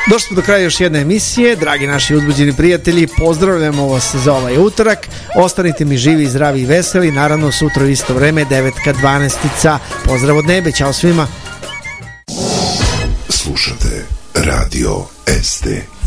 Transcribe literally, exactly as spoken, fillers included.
Došli smo do kraja još jedne emisije. Dragi naši uzbuđeni prijatelji, pozdravljamo vas za ovaj utorak. Ostanite mi živi, zdravi i veseli. Naravno sutra u isto vreme, devetka dvanaestica. Pozdrav od nebe, ćao svima. Slušate Radio S T.